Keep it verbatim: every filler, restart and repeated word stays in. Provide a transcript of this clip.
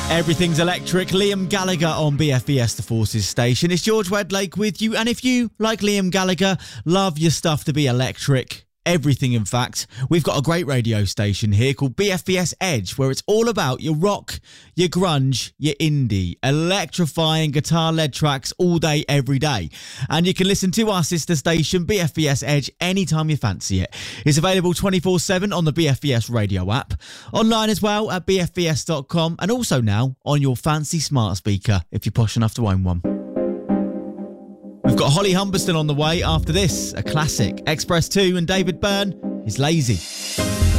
Everything's electric. Liam Gallagher on B F B S, the Forces station. It's George Wedlake with you. And if you, like Liam Gallagher, love your stuff to be electric, everything in fact, we've got a great radio station here called B F B S Edge, where it's all about your rock, your grunge, your indie, electrifying guitar-led tracks all day, every day. And you can listen to our sister station, B F B S Edge, anytime you fancy it. It's available twenty-four seven on the B F B S radio app, online as well at b f b s dot com, and also now on your fancy smart speaker if you're posh enough to own one. We've got Holly Humberston on the way after this, a classic. Express two and David Byrne is Lazy.